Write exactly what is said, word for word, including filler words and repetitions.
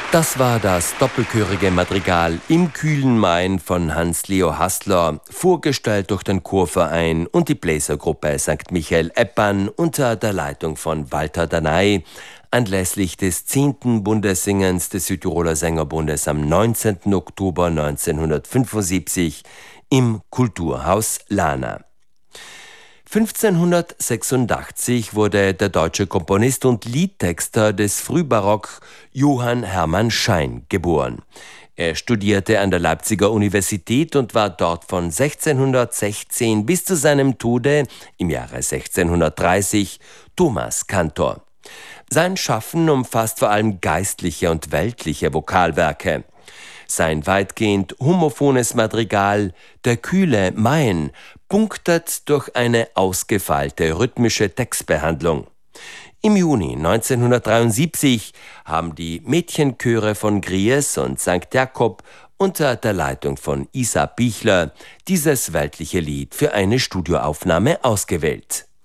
Das war das doppelchörige Madrigal Im kühlen Main von Hans-Leo Haßler, vorgestellt durch den Chorverein und die Bläsergruppe Sankt Michael Eppan unter der Leitung von Walter Danay, anlässlich des zehnten Bundessingens des Südtiroler Sängerbundes am neunzehnten Oktober neunzehnhundertfünfundsiebzig im Kulturhaus Lana. fünfzehnhundertsechsundachtzig wurde der deutsche Komponist und Liedtexter des Frühbarock Johann Hermann Schein geboren. Er studierte an der Leipziger Universität und war dort von sechzehnhundertsechzehn bis zu seinem Tode im Jahre sechzehnhundertdreißig Thomaskantor. Sein Schaffen umfasst vor allem geistliche und weltliche Vokalwerke. Sein weitgehend homophones Madrigal Der kühle Main punktet durch eine ausgefeilte rhythmische Textbehandlung. Im Juni neunzehnhundertdreiundsiebzig haben die Mädchenchöre von Gries und Sankt Jakob unter der Leitung von Isa Bichler dieses weltliche Lied für eine Studioaufnahme ausgewählt.